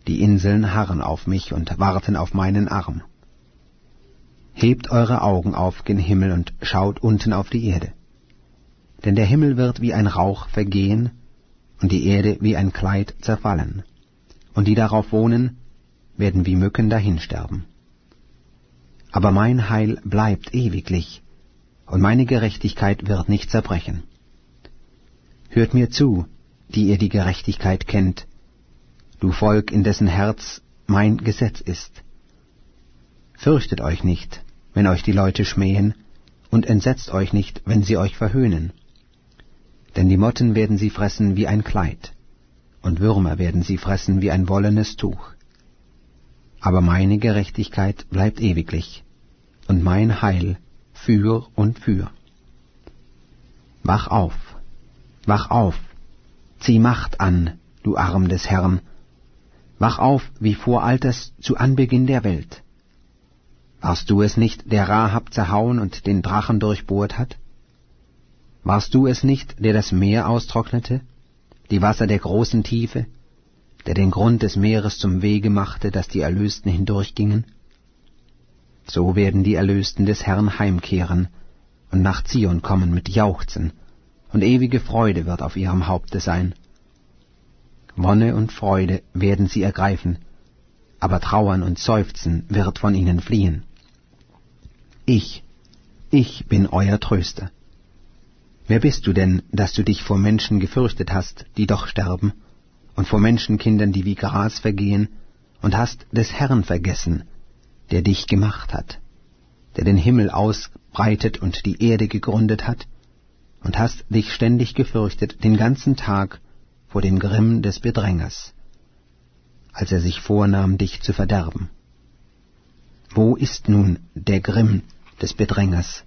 Die Inseln harren auf mich und warten auf meinen Arm. Hebt eure Augen auf gen Himmel und schaut unten auf die Erde. Denn der Himmel wird wie ein Rauch vergehen und die Erde wie ein Kleid zerfallen. Und die darauf wohnen, werden wie Mücken dahinsterben. Aber mein Heil bleibt ewiglich, und meine Gerechtigkeit wird nicht zerbrechen. Hört mir zu, die ihr die Gerechtigkeit kennt, du Volk, in dessen Herz mein Gesetz ist. Fürchtet euch nicht, wenn euch die Leute schmähen, und entsetzt euch nicht, wenn sie euch verhöhnen. Denn die Motten werden sie fressen wie ein Kleid, und Würmer werden sie fressen wie ein wollenes Tuch. Aber meine Gerechtigkeit bleibt ewiglich, und mein Heil für und für. Wach auf, zieh Macht an, du Arm des Herrn. Wach auf, wie vor Alters zu Anbeginn der Welt. Warst du es nicht, der Rahab zerhauen und den Drachen durchbohrt hat? Warst du es nicht, der das Meer austrocknete, die Wasser der großen Tiefe, der den Grund des Meeres zum Wege machte, dass die Erlösten hindurchgingen? So werden die Erlösten des Herrn heimkehren und nach Zion kommen mit Jauchzen, und ewige Freude wird auf ihrem Haupte sein. Wonne und Freude werden sie ergreifen, aber Trauern und Seufzen wird von ihnen fliehen. Ich bin euer Tröster. Wer bist du denn, dass du dich vor Menschen gefürchtet hast, die doch sterben, und vor Menschenkindern, die wie Gras vergehen, und hast des Herrn vergessen, der dich gemacht hat, der den Himmel ausbreitet und die Erde gegründet hat, und hast dich ständig gefürchtet den ganzen Tag vor dem Grimm des Bedrängers, als er sich vornahm, dich zu verderben. Wo ist nun der Grimm des Bedrängers?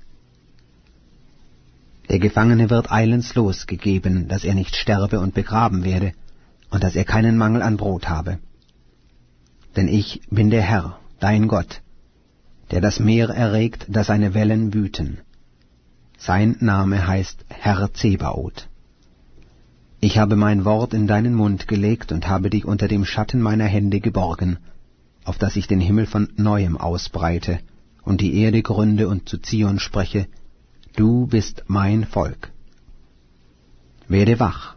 Der Gefangene wird eilends losgegeben, dass er nicht sterbe und begraben werde, und dass er keinen Mangel an Brot habe. Denn ich bin der Herr, dein Gott, der das Meer erregt, dass seine Wellen wüten. Sein Name heißt Herr Zebaoth. Ich habe mein Wort in deinen Mund gelegt und habe dich unter dem Schatten meiner Hände geborgen, auf dass ich den Himmel von neuem ausbreite und die Erde gründe und zu Zion spreche, du bist mein Volk. Werde wach,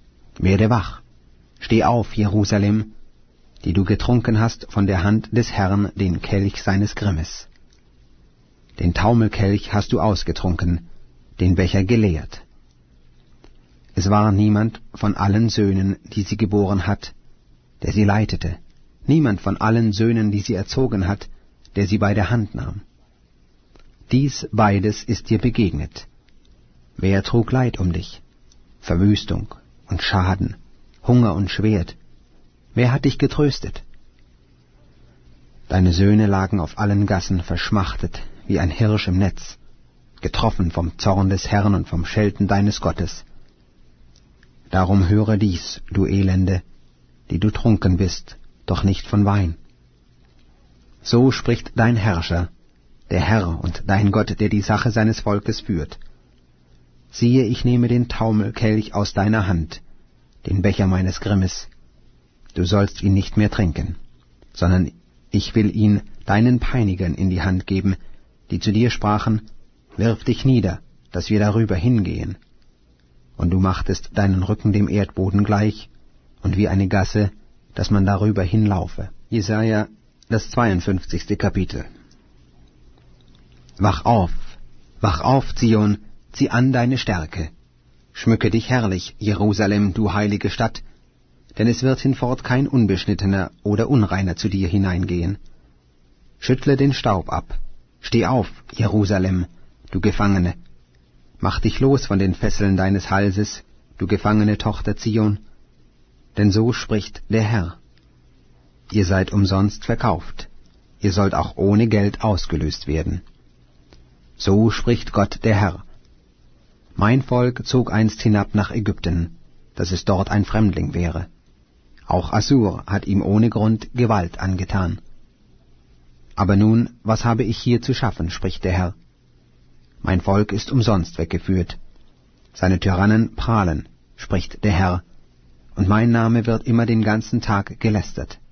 steh auf, Jerusalem, die du getrunken hast von der Hand des Herrn den Kelch seines Grimmes. Den Taumelkelch hast du ausgetrunken, den Becher geleert. Es war niemand von allen Söhnen, die sie geboren hat, der sie leitete, niemand von allen Söhnen, die sie erzogen hat, der sie bei der Hand nahm. Dies beides ist dir begegnet. Wer trug Leid um dich? Verwüstung und Schaden, Hunger und Schwert. Wer hat dich getröstet? Deine Söhne lagen auf allen Gassen verschmachtet, wie ein Hirsch im Netz, getroffen vom Zorn des Herrn und vom Schelten deines Gottes. Darum höre dies, du Elende, die du trunken bist, doch nicht von Wein. So spricht dein Herrscher, der Herr und dein Gott, der die Sache seines Volkes führt. Siehe, ich nehme den Taumelkelch aus deiner Hand, den Becher meines Grimmes. Du sollst ihn nicht mehr trinken, sondern ich will ihn deinen Peinigern in die Hand geben, die zu dir sprachen, wirf dich nieder, dass wir darüber hingehen. Und du machtest deinen Rücken dem Erdboden gleich, und wie eine Gasse, dass man darüber hinlaufe. Jesaja, das 52. Kapitel. Wach auf, Zion, zieh an deine Stärke. Schmücke dich herrlich, Jerusalem, du heilige Stadt, denn es wird hinfort kein Unbeschnittener oder Unreiner zu dir hineingehen. Schüttle den Staub ab, steh auf, Jerusalem, du Gefangene. Mach dich los von den Fesseln deines Halses, du gefangene Tochter Zion, denn so spricht der Herr. Ihr seid umsonst verkauft, ihr sollt auch ohne Geld ausgelöst werden. So spricht Gott der Herr. Mein Volk zog einst hinab nach Ägypten, dass es dort ein Fremdling wäre. Auch Assur hat ihm ohne Grund Gewalt angetan. Aber nun, was habe ich hier zu schaffen, spricht der Herr. Mein Volk ist umsonst weggeführt. Seine Tyrannen prahlen, spricht der Herr, und mein Name wird immer den ganzen Tag gelästert.